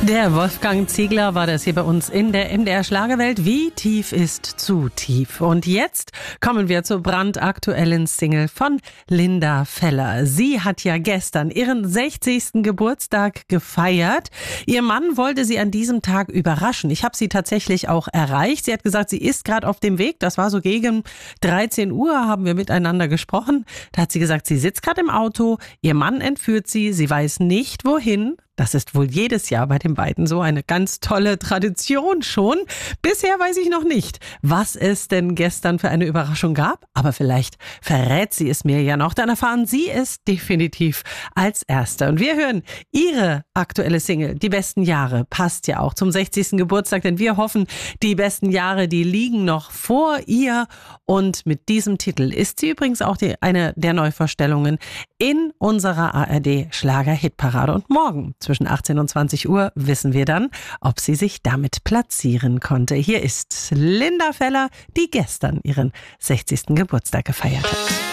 Der Wolfgang Ziegler war das hier bei uns in der MDR Schlagerwelt. Wie tief ist zu tief? Und jetzt kommen wir zur brandaktuellen Single von Linda Feller. Sie hat ja gestern ihren 60. Geburtstag gefeiert. Ihr Mann wollte sie an diesem Tag überraschen. Ich habe sie tatsächlich auch erreicht. Sie hat gesagt, sie ist gerade auf dem Weg. Das war so gegen 13 Uhr, haben wir miteinander gesprochen. Da hat sie gesagt, sie sitzt gerade im Auto. Ihr Mann entführt sie. Sie weiß nicht, wohin. Das ist wohl jedes Jahr bei den beiden so eine ganz tolle Tradition schon. Bisher weiß ich noch nicht, was es denn gestern für eine Überraschung gab. Aber vielleicht verrät sie es mir ja noch. Dann erfahren Sie es definitiv als Erste. Und wir hören ihre aktuelle Single, Die besten Jahre. Passt ja auch zum 60. Geburtstag, denn wir hoffen, die besten Jahre, die liegen noch vor ihr. Und mit diesem Titel ist sie übrigens auch eine der Neuvorstellungen in unserer ARD Schlager-Hitparade. Und morgen zwischen 18 und 20 Uhr wissen wir dann, ob sie sich damit platzieren konnte. Hier ist Linda Feller, die gestern ihren 60. Geburtstag gefeiert hat.